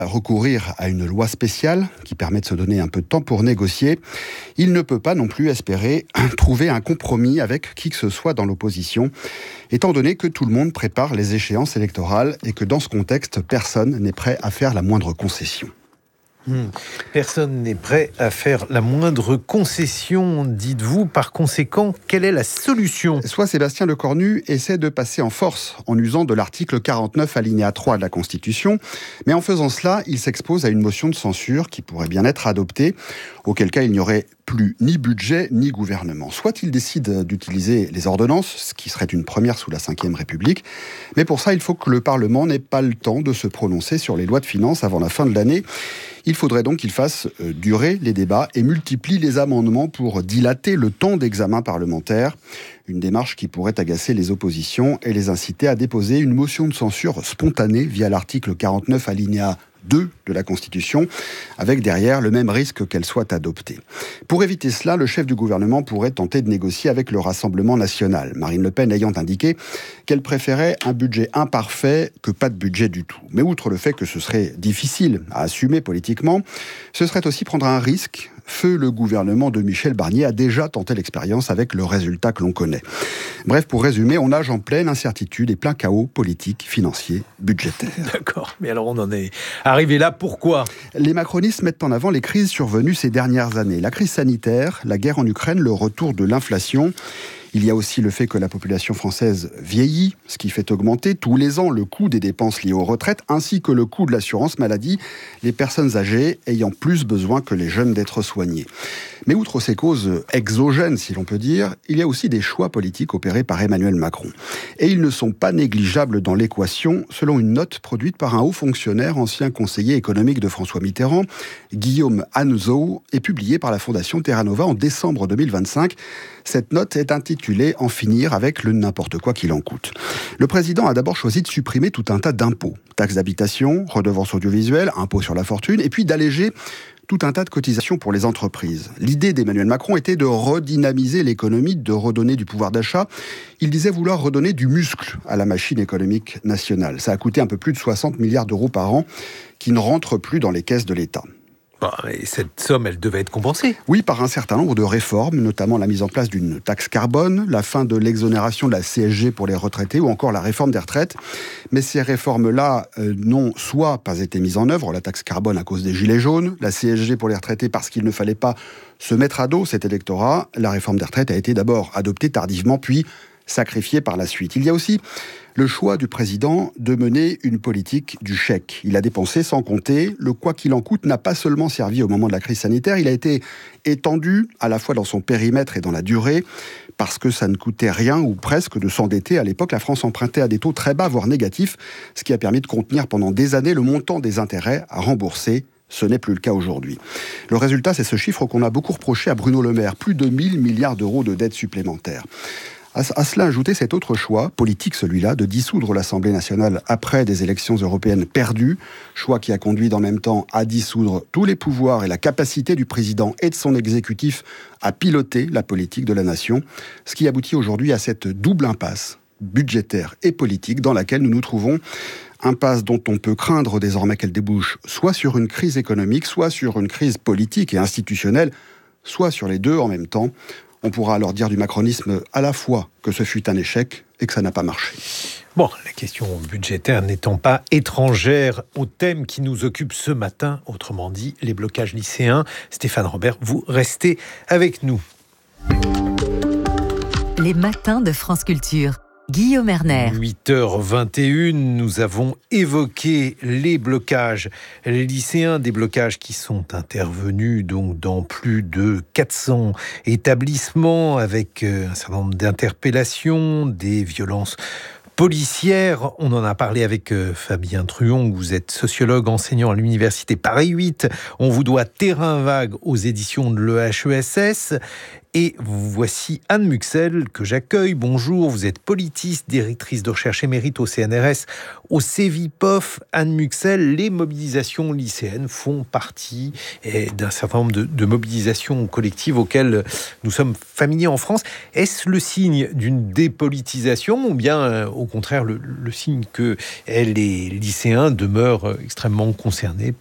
recourir à une loi spéciale qui permet de se donner un peu de temps pour négocier. Il ne peut pas non plus espérer trouver un compromis avec qui que ce soit dans l'opposition, étant donné que tout le monde prépare les échéances électorales et que dans ce contexte, personne n'est prêt à faire la moindre concession. Personne n'est prêt à faire la moindre concession, dites-vous. Par conséquent, quelle est la solution ? Soit Sébastien Lecornu essaie de passer en force en usant de l'article 49 alinéa 3 de la Constitution, mais en faisant cela, il s'expose à une motion de censure qui pourrait bien être adoptée, auquel cas il n'y aurait plus ni budget ni gouvernement. Soit il décide d'utiliser les ordonnances, ce qui serait une première sous la Ve République, mais pour ça il faut que le Parlement n'ait pas le temps de se prononcer sur les lois de finances avant la fin de l'année. Il faudrait donc qu'il fasse durer les débats et multiplie les amendements pour dilater le temps d'examen parlementaire. Une démarche qui pourrait agacer les oppositions et les inciter à déposer une motion de censure spontanée via l'article 49 alinéa 2 de la Constitution, avec derrière le même risque qu'elle soit adoptée. Pour éviter cela, le chef du gouvernement pourrait tenter de négocier avec le Rassemblement national, Marine Le Pen ayant indiqué qu'elle préférait un budget imparfait que pas de budget du tout. Mais outre le fait que ce serait difficile à assumer politiquement, ce serait aussi prendre un risque. Feu le gouvernement de Michel Barnier a déjà tenté l'expérience avec le résultat que l'on connaît. Bref, pour résumer, on nage en pleine incertitude et plein chaos politique, financier, budgétaire. D'accord, mais alors on en est arrivé là, pourquoi ? Les macronistes mettent en avant les crises survenues ces dernières années. La crise sanitaire, la guerre en Ukraine, le retour de l'inflation. Il y a aussi le fait que la population française vieillit, ce qui fait augmenter tous les ans le coût des dépenses liées aux retraites, ainsi que le coût de l'assurance maladie, les personnes âgées ayant plus besoin que les jeunes d'être soignées. Mais outre ces causes exogènes, si l'on peut dire, il y a aussi des choix politiques opérés par Emmanuel Macron. Et ils ne sont pas négligeables dans l'équation, selon une note produite par un haut fonctionnaire, ancien conseiller économique de François Mitterrand, Guillaume Hanzeau, et publiée par la Fondation Terra Nova en décembre 2025. Cette note est intitulée « En finir avec le n'importe quoi qu'il en coûte ». Le président a d'abord choisi de supprimer tout un tas d'impôts, taxes d'habitation, redevances audiovisuelles, impôts sur la fortune, et puis d'alléger tout un tas de cotisations pour les entreprises. L'idée d'Emmanuel Macron était de redynamiser l'économie, de redonner du pouvoir d'achat. Il disait vouloir redonner du muscle à la machine économique nationale. Ça a coûté un peu plus de 60 milliards d'euros par an qui ne rentrent plus dans les caisses de l'État. Et cette somme, elle devait être compensée. Oui, par un certain nombre de réformes, notamment la mise en place d'une taxe carbone, la fin de l'exonération de la CSG pour les retraités ou encore la réforme des retraites. Mais ces réformes-là n'ont soit pas été mises en œuvre, la taxe carbone à cause des gilets jaunes, la CSG pour les retraités parce qu'il ne fallait pas se mettre à dos cet électorat. La réforme des retraites a été d'abord adoptée tardivement, puis sacrifiée par la suite. Il y a aussi le choix du président de mener une politique du chèque. Il a dépensé sans compter. Le quoi qu'il en coûte n'a pas seulement servi au moment de la crise sanitaire, il a été étendu à la fois dans son périmètre et dans la durée, parce que ça ne coûtait rien ou presque de s'endetter. À l'époque, la France empruntait à des taux très bas, voire négatifs, ce qui a permis de contenir pendant des années le montant des intérêts à rembourser. Ce n'est plus le cas aujourd'hui. Le résultat, c'est ce chiffre qu'on a beaucoup reproché à Bruno Le Maire, plus de 1 000 milliards d'euros de dettes supplémentaires. À cela ajouter cet autre choix, politique celui-là, de dissoudre l'Assemblée nationale après des élections européennes perdues, choix qui a conduit en même temps à dissoudre tous les pouvoirs et la capacité du président et de son exécutif à piloter la politique de la nation, ce qui aboutit aujourd'hui à cette double impasse budgétaire et politique dans laquelle nous nous trouvons. Impasse dont on peut craindre désormais qu'elle débouche soit sur une crise économique, soit sur une crise politique et institutionnelle, soit sur les deux en même temps. On pourra alors dire du macronisme à la fois que ce fut un échec et que ça n'a pas marché. Bon, la question budgétaire n'étant pas étrangère au thème qui nous occupe ce matin, autrement dit, les blocages lycéens. Stéphane Robert, vous restez avec nous. Les matins de France Culture. Guillaume Erner. 8h21, nous avons évoqué les blocages. Les lycéens, des blocages qui sont intervenus donc dans plus de 400 établissements avec un certain nombre d'interpellations, des violences policière. On en a parlé avec Fabien Truon. Vous êtes sociologue, enseignant à l'université Paris 8. On vous doit Terrain vague aux éditions de l'EHESS. Et voici Anne Muxel que j'accueille. Bonjour, vous êtes politiste, directrice de recherche émérite au CNRS, au CEVIPOF. Anne Muxel, les mobilisations lycéennes font partie d'un certain nombre de mobilisations collectives auxquelles nous sommes familiers en France. Est-ce le signe d'une dépolitisation ou bien au contraire le signe que les lycéens demeurent extrêmement concernés